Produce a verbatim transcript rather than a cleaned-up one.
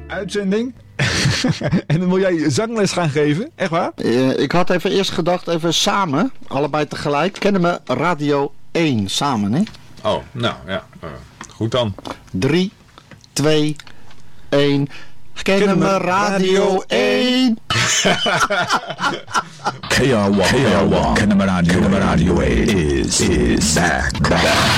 uitzending. En dan wil jij zangles gaan geven? Echt waar? Uh, ik had even eerst gedacht, even samen, allebei tegelijk. Kennen we Radio één samen, hè? Oh, nou ja. Uh, goed dan. drie, twee, één. Kennen we Radio één? K R one, K R one, Kennen we Radio één is, is back, back.